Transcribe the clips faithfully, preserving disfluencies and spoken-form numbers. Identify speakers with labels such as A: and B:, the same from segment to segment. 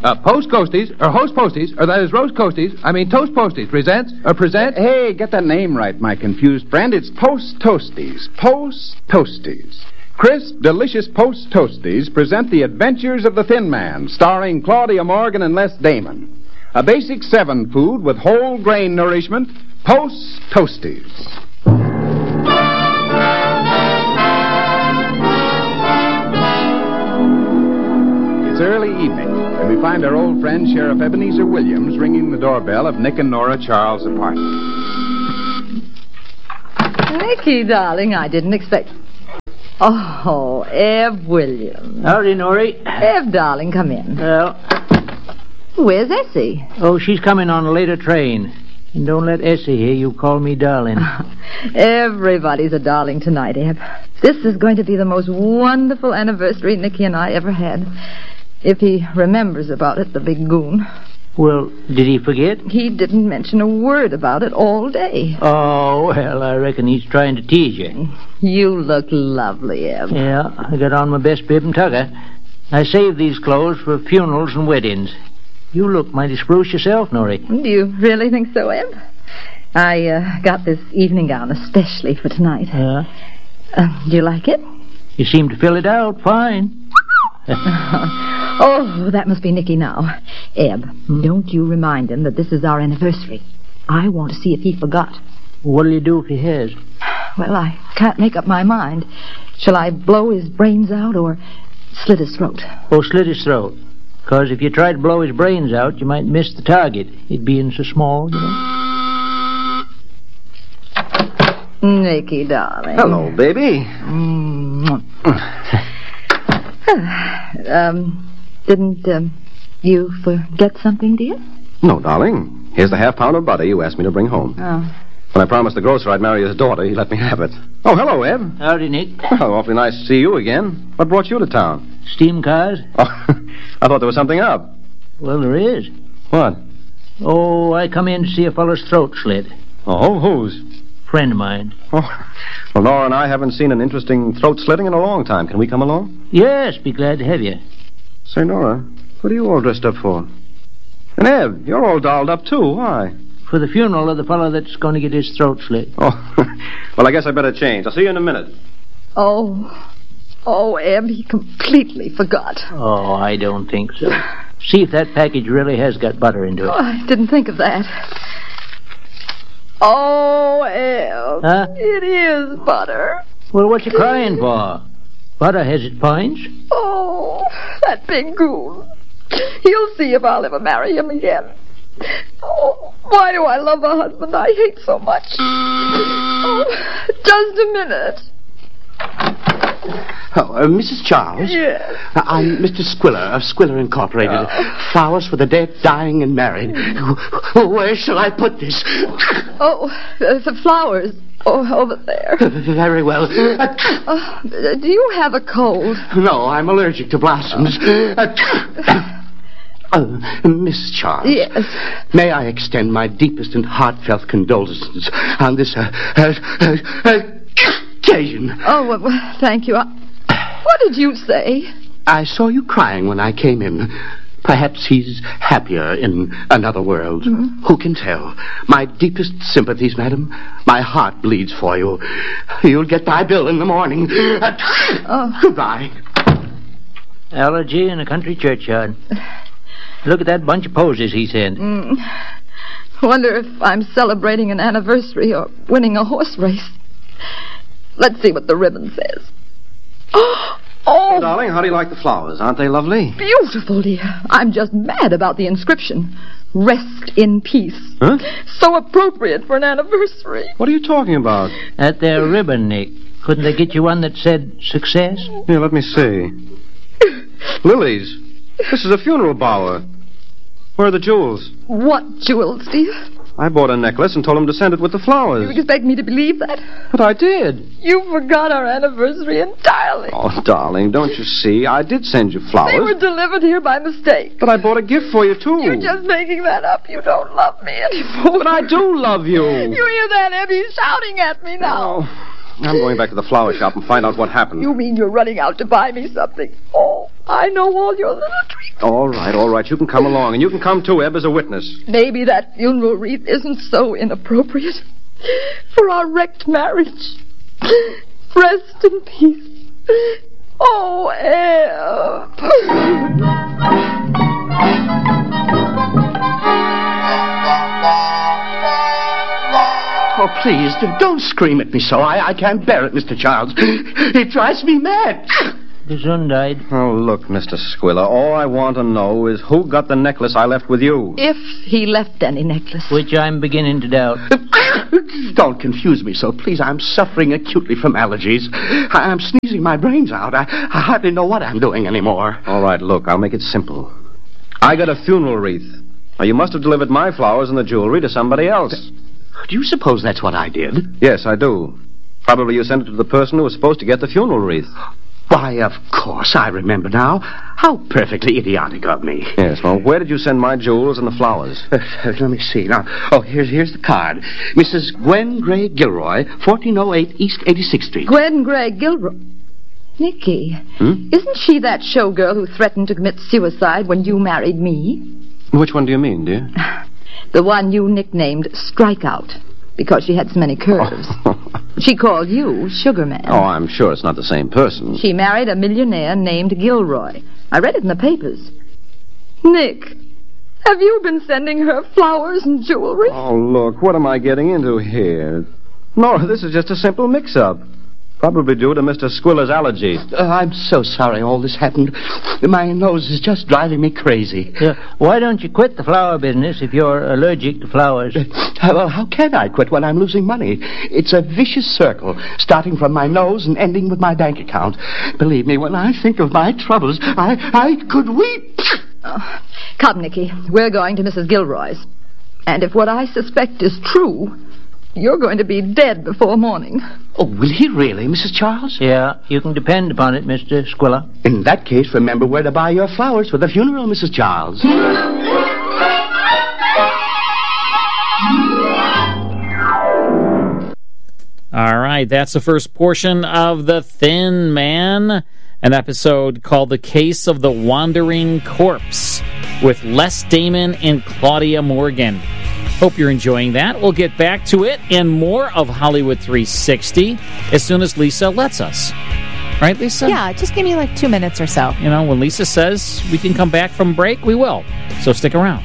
A: Uh, Post Ghosties, or Host Posties, or that is Roast Coasties, I mean Toast Posties, presents, or present...
B: Hey, get that name right, my confused friend. It's Post Toasties. Post Toasties. Crisp, delicious Post Toasties present The Adventures of the Thin Man, starring Claudia Morgan and Les Damon. A basic seven food with whole grain nourishment, Post Toasties. It's early evening, and we find our old friend Sheriff Ebenezer Williams ringing the doorbell of Nick and Nora Charles' apartment.
C: Nicky, darling, I didn't expect... Oh, Eb Williams.
D: Howdy, Norrie.
C: Eb, darling, come in.
D: Well...
C: Where's Essie?
D: Oh, she's coming on a later train. And don't let Essie hear you call me darling.
C: Everybody's a darling tonight, Eb. This is going to be the most wonderful anniversary Nicky and I ever had. If he remembers about it, the big goon.
D: Well, did he forget?
C: He didn't mention a word about it all day.
D: Oh, well, I reckon he's trying to tease you.
C: You look lovely, Eb.
D: Yeah, I got on my best bib and tucker. I saved these clothes for funerals and weddings. You look mighty spruce yourself, Norrie.
C: Do you really think so, Eb? I uh, got this evening gown especially for tonight.
D: Yeah?
C: Uh, do you like it?
D: You seem to fill it out fine.
C: Oh, that must be Nicky now. Eb, hmm? Don't you remind him that this is our anniversary. I want to see if he forgot.
D: What'll you do if he has?
C: Well, I can't make up my mind. Shall I blow his brains out or slit his throat?
D: Oh, slit his throat. Because if you try to blow his brains out, you might miss the target. It being so small, you know.
C: Nicky, darling.
B: Hello, baby.
C: Mm. um, didn't um, you forget something, dear?
E: No, darling. Here's the half pound of butter you asked me to bring home.
C: Oh.
E: When I promised the grocer I'd marry his daughter, he let me have it. Oh, hello, Eb.
D: Howdy, Nick.
E: Well, awfully nice to see you again. What brought you to town?
D: Steam cars?
E: Oh, I thought there was something up.
D: Well, there is.
E: What?
D: Oh, I come in to see a fellow's throat slit.
E: Oh, whose?
D: Friend of mine.
E: Oh, well, Nora and I haven't seen an interesting throat slitting in a long time. Can we come along?
D: Yes, be glad to have you.
E: Say, Nora, what are you all dressed up for? And Eb, you're all dolled up, too. Why?
D: For the funeral of the fellow that's going to get his throat slit.
E: Oh, well, I guess I better change. I'll see you in a minute.
C: Oh, oh, Eb, he completely forgot.
D: Oh, I don't think so. See if that package really has got butter into it.
C: Oh, I didn't think of that. Oh, Eb,
D: huh?
C: It is butter.
D: Well, what you crying for? Butter has its points.
C: Oh, that big goon. He'll see if I'll ever marry him again. Oh, why do I love a husband I hate so much? Oh, just a minute.
F: Oh, uh, Missus Charles?
C: Yes.
F: Uh, I'm Mister Squiller of Squiller Incorporated.
C: Oh.
F: Flowers for the dead, dying, and married. Where shall I put this?
C: Oh, uh, the flowers. Oh, over there.
F: Very well. Uh,
C: uh, do you have a cold?
F: No, I'm allergic to blossoms. Uh, Uh, Missus Charles.
C: Yes.
F: May I extend my deepest and heartfelt condolences on this uh, uh, uh, uh, occasion?
C: Oh, well, thank you. I, what did you say?
F: I saw you crying when I came in. Perhaps he's happier in another world. Mm-hmm. Who can tell? My deepest sympathies, madam. My heart bleeds for you. You'll get my bill in the morning. Uh,
C: oh.
F: Goodbye.
D: Allergy in a country churchyard. Look at that bunch of posies he sent.
C: Mm. Wonder if I'm celebrating an anniversary or winning a horse race. Let's see what the ribbon says. Oh!
E: Hey, darling, how do you like the flowers? Aren't they lovely?
C: Beautiful, dear. I'm just mad about the inscription. Rest in peace.
E: Huh?
C: So appropriate for an anniversary.
E: What are you talking about?
D: That there ribbon, Nick. Couldn't they get you one that said success?
E: Here, let me see. Lilies. This is a funeral bower. Where are the jewels?
C: What jewels, dear?
E: I bought a necklace and told him to send it with the flowers.
C: You expect me to believe that?
E: But I did.
C: You forgot our anniversary entirely.
E: Oh, darling, don't you see? I did send you flowers.
C: They were delivered here by mistake.
E: But I bought a gift for you, too.
C: You're just making that up. You don't love me anymore.
E: But I do love you.
C: You hear that, Eb? He's shouting at me now.
E: Oh, I'm going back to the flower shop and find out what happened.
C: You mean you're running out to buy me something? Oh, I know all your little tricks.
E: All right, all right. You can come along, and you can come too, Eb, as a witness.
C: Maybe that funeral wreath isn't so inappropriate for our wrecked marriage. Rest in peace. Oh, Eb.
F: Oh, please, don't scream at me so. I, I can't bear it, Mister Childs. It drives me mad.
D: Gesundheit.
E: Oh, look, Mister Squiller, all I want to know is who got the necklace I left with you.
C: If he left any necklace.
D: Which I'm beginning to doubt.
F: Don't confuse me so, please. I'm suffering acutely from allergies. I, I'm sneezing my brains out. I, I hardly know what I'm doing anymore.
E: All right, look, I'll make it simple. I got a funeral wreath. Now, you must have delivered my flowers and the jewelry to somebody else.
F: Do you suppose that's what I did?
E: Yes, I do. Probably you sent it to the person who was supposed to get the funeral wreath.
F: Why, of course, I remember now. How perfectly idiotic of me.
E: Yes, well, where did you send my jewels and the flowers?
F: Uh, uh, let me see. Now, oh, here's here's the card. Missus Gwen Gray Gilroy, fourteen oh eight East eighty-sixth Street.
C: Gwen Gray Gilroy. Nicky,
E: Hmm?
C: isn't she that showgirl who threatened to commit suicide when you married me?
E: Which one do you mean, dear?
C: The one you nicknamed Strikeout, because she had so many curves. She called you Sugarman.
E: Oh, I'm sure it's not the same person.
C: She married a millionaire named Gilroy. I read it in the papers. Nick, have you been sending her flowers and jewelry?
E: Oh, look, what am I getting into here? Nora, this is just a simple mix-up. Probably due to Mister Squiller's allergy.
F: Uh, I'm so sorry all this happened. My nose is just driving me crazy.
D: Yeah, why don't you quit the flower business if you're allergic to flowers?
F: Uh, well, how can I quit when I'm losing money? It's a vicious circle, starting from my nose and ending with my bank account. Believe me, when I think of my troubles, I, I could weep.
C: Oh, come, Nicky. We're going to Missus Gilroy's. And if what I suspect is true, you're going to be dead before morning.
F: Oh, will he really, Missus Charles?
D: Yeah, you can depend upon it, Mister Squiller.
F: In that case, remember where to buy your flowers for the funeral, Missus Charles.
G: All right, that's the first portion of The Thin Man, an episode called The Case of the Wandering Corpse with Les Damon and Claudia Morgan. Hope you're enjoying that. We'll get back to it and more of Hollywood three sixty as soon as Lisa lets us. Right, Lisa?
H: Yeah, just give me like two minutes or so.
G: You know, when Lisa says we can come back from break, we will. So stick around.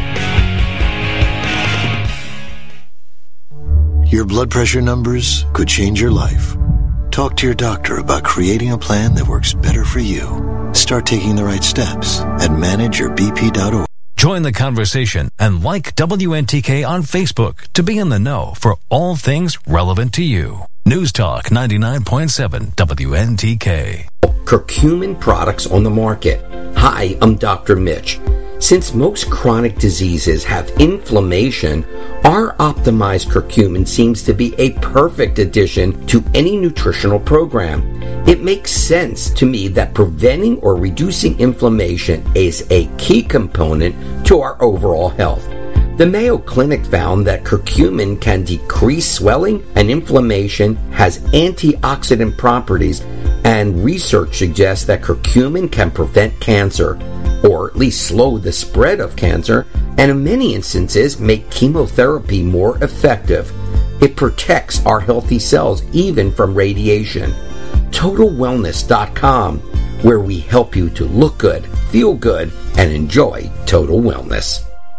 I: Your blood pressure numbers could change your life. Talk to your doctor about creating a plan that works better for you. Start taking the right steps at manage your b p dot org.
J: Join the conversation and like W N T K on Facebook to be in the know for all things relevant to you. News Talk ninety-nine point seven W N T K.
K: Curcumin products on the market. Hi, I'm Doctor Mitch. Since most chronic diseases have inflammation, our optimized curcumin seems to be a perfect addition to any nutritional program. It makes sense to me that preventing or reducing inflammation is a key component to our overall health. The Mayo Clinic found that curcumin can decrease swelling and inflammation, has antioxidant properties, and research suggests that curcumin can prevent cancer, or at least slow the spread of cancer, and in many instances make chemotherapy more effective. It protects our healthy cells even from radiation. Total Wellness dot com, where we help you to look good, feel good, and enjoy total wellness.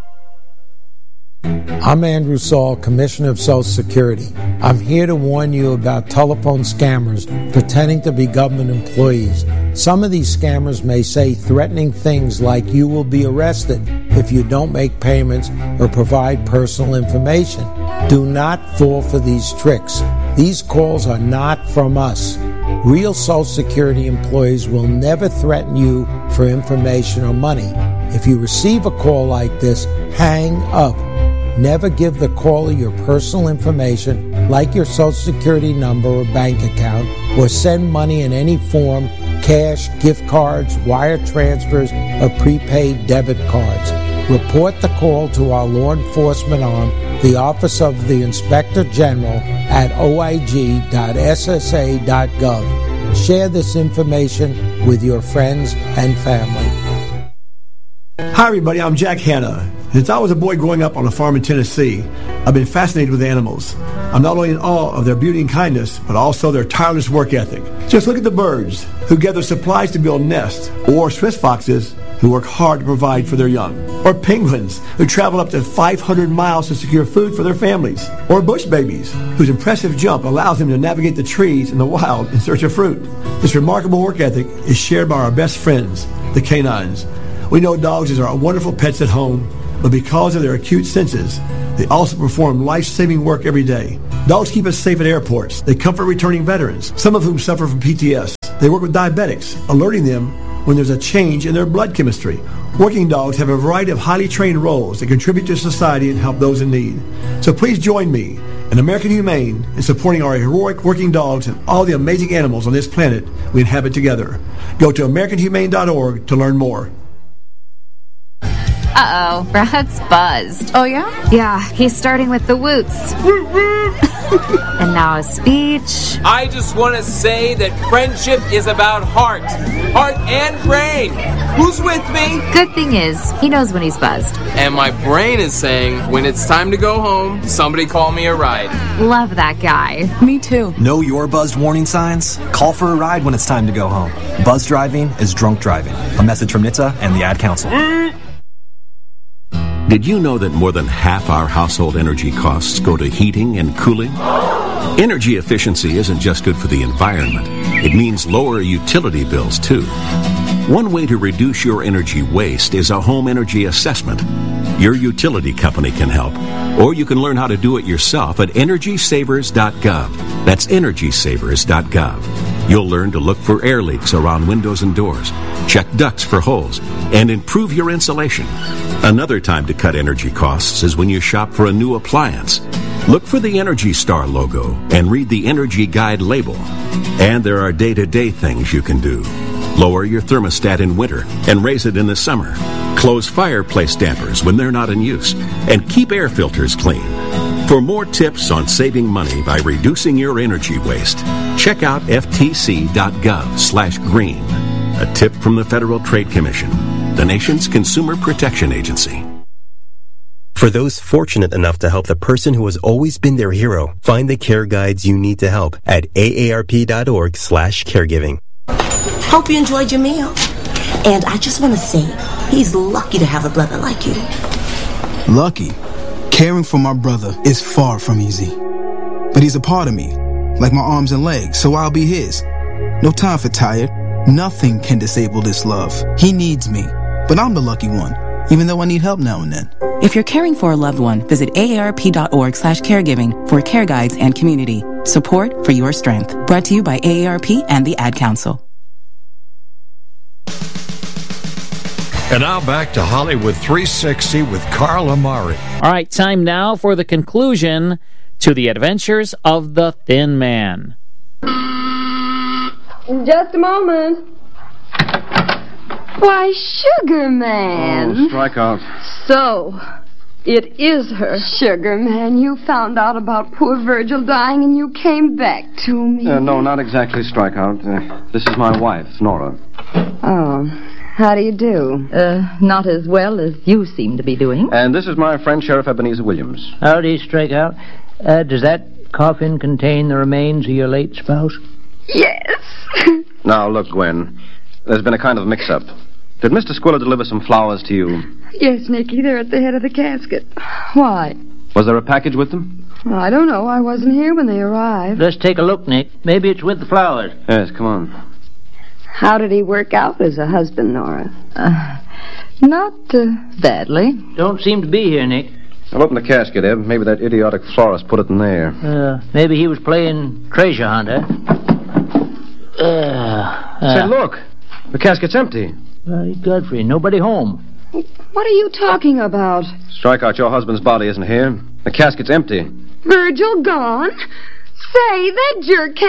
L: I'm Andrew Saul, Commissioner of Social Security. I'm here to warn you about telephone scammers pretending to be government employees. Some of these scammers may say threatening things like you will be arrested if you don't make payments or provide personal information. Do not fall for these tricks. These calls are not from us. Real Social Security employees will never threaten you for information or money. If you receive a call like this, hang up. Never give the caller your personal information, like your Social Security number or bank account, or send money in any form, cash, gift cards, wire transfers, or prepaid debit cards. Report the call to our law enforcement arm, the Office of the Inspector General, at o i g dot s s a dot gov. Share this information with your friends and family.
M: Hi, everybody. I'm Jack Hanna. Since I was a boy growing up on a farm in Tennessee, I've been fascinated with animals. I'm not only in awe of their beauty and kindness, but also their tireless work ethic. Just look at the birds who gather supplies to build nests, or Swiss foxes who work hard to provide for their young, or penguins who travel up to five hundred miles to secure food for their families, or bush babies whose impressive jump allows them to navigate the trees in the wild in search of fruit. This remarkable work ethic is shared by our best friends, the canines. We know dogs are wonderful pets at home, but because of their acute senses, they also perform life-saving work every day. Dogs keep us safe at airports. They comfort returning veterans, some of whom suffer from P T S. They work with diabetics, alerting them when there's a change in their blood chemistry. Working dogs have a variety of highly trained roles that contribute to society and help those in need. So please join me and American Humane in supporting our heroic working dogs and all the amazing animals on this planet we inhabit together. Go to American Humane dot org to learn more.
H: Uh-oh, Brad's buzzed.
N: Oh, yeah?
H: Yeah, he's starting with the woots. And now a speech.
O: I just want to say that friendship is about heart. Heart and brain. Who's with me?
H: Good thing is, he knows when he's buzzed.
O: And my brain is saying, when it's time to go home, somebody call me a ride.
H: Love that guy.
N: Me too.
P: Know your buzzed warning signs? Call for a ride when it's time to go home. Buzz driving is drunk driving. A message from N H T S A and the Ad Council.
Q: Did you know that more than half our household energy costs go to heating and cooling? Energy efficiency isn't just good for the environment. It means lower utility bills, too. One way to reduce your energy waste is a home energy assessment. Your utility company can help, or you can learn how to do it yourself at energy savers dot gov. That's energy savers dot gov. You'll learn to look for air leaks around windows and doors, check ducts for holes, and improve your insulation. Another time to cut energy costs is when you shop for a new appliance. Look for the Energy Star logo and read the Energy Guide label. And there are day-to-day things you can do. Lower your thermostat in winter and raise it in the summer. Close fireplace dampers when they're not in use. And keep air filters clean. For more tips on saving money by reducing your energy waste, check out F T C dot gov slash green. A tip from the Federal Trade Commission, the nation's consumer protection agency.
R: For those fortunate enough to help the person who has always been their hero, find the care guides you need to help at A A R P dot org slash caregiving.
S: Hope you enjoyed your meal. And I just want to say, he's lucky to have a brother like you.
T: Lucky? Caring for my brother is far from easy. But he's a part of me, like my arms and legs, so I'll be his. No time for tired. Nothing can disable this love. He needs me, but I'm the lucky one, even though I need help now and then.
U: If you're caring for a loved one, visit A A R P dot org slash caregiving for care guides and community. Support for your strength. Brought to you by A A R P and the Ad Council.
V: And now back to Hollywood three sixty with Carl Amari.
G: All right, time now for the conclusion to the adventures of the Thin Man.
C: Just a moment. Why, Sugar Man.
E: Oh, strike out.
C: So, it is her. Sugar Man, you found out about poor Virgil dying and you came back to me.
E: Uh, no, not exactly strikeout. Uh, this is my wife, Nora.
C: Oh. How do you do? Uh, not as well as you seem to be doing.
E: And this is my friend, Sheriff Ebenezer Williams.
D: Howdy, Strikeout. Uh, does that coffin contain the remains of your late spouse?
C: Yes.
E: Now, look, Gwen. There's been a kind of mix-up. Did Mister Squiller deliver some flowers to you?
C: Yes, Nicky. They're at the head of the casket. Why?
E: Was there a package with them?
C: Well, I don't know. I wasn't here when they arrived.
D: Let's take a look, Nick. Maybe it's with the flowers.
E: Yes, come on.
C: How did he work out as a husband, Nora? Uh, not uh, badly.
D: Don't seem to be here, Nick.
E: I'll open the casket, Eb. Maybe that idiotic florist put it in there.
D: Uh, maybe he was playing treasure hunter. Uh, uh,
E: Say, look. The casket's empty.
D: Uh, Godfrey, nobody home.
C: What are you talking about?
E: Strikeout, your husband's body isn't here. The casket's empty.
C: Virgil gone? Say, that jerk can't